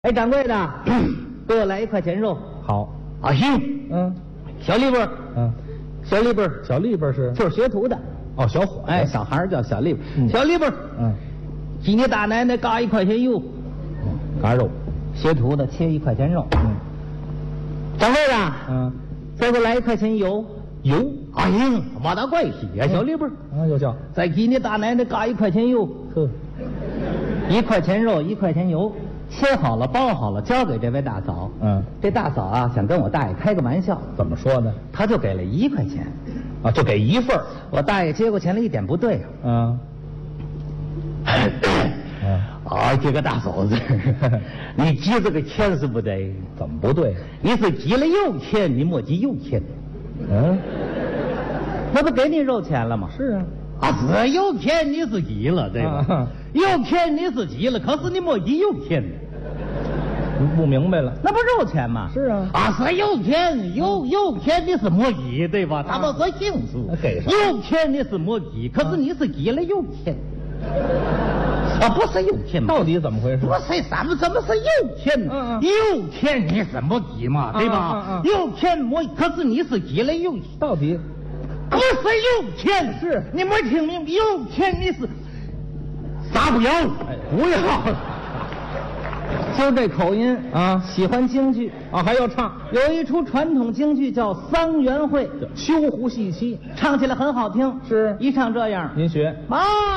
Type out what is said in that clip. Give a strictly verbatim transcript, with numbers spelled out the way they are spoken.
哎，掌柜的，给我来一块钱肉。 好， 啊，行。 嗯， 小里边， 嗯， 小里边， 小里边是就是学徒的。 哦，小伙子， 哎，小孩儿叫小里边， 嗯小里边， 嗯， 给你大奶奶嘎一块钱油。 嘎肉， 学徒的切一块钱肉。 嗯， 掌柜的， 嗯， 再给我来一块钱油。 油， 啊，行，没大关系呀，小里边。 啊，又叫， 再给你大奶奶嘎一块钱油。 呵， 一块钱肉，一块钱油，切好了，包好了，交给这位大嫂。 嗯， 这大嫂啊，想跟我大爷开个玩笑， 怎么说呢？ 他就给了一块钱。 啊，就给一份儿。 我大爷接过钱来，一点不对啊。 嗯，嗯， 啊，这个大嫂子，你记这个钱是不对。 怎么不对？ 你是积了油钱，你莫积油钱。 嗯， 那不给你肉钱了吗？ 是啊， 啊，是油钱你是积了，对吧？ 啊油钱你是积了，可是你莫积油钱。 不明白了。 那不肉钱吗？ 是啊， 啊，是油钱，油油钱你是莫积，对吧？他都说清楚。 那给啥油钱你是莫积，可是你是积了油钱。啊，不是油钱吗？ 到底怎么回事？ 不是，什么什么是油钱呢？ 嗯嗯油钱你是莫积嘛，对吧？ 嗯嗯嗯油钱莫，可是你是积了油钱。 到底不是油钱， 是你没听明白？油钱你是啥不要？ 哎，不要就这口音啊喜欢京剧。 啊，还要唱， 有一出传统京剧叫《桑园会》， 秋胡戏妻， 唱起来很好听。 是一唱这样， 您学。 妈。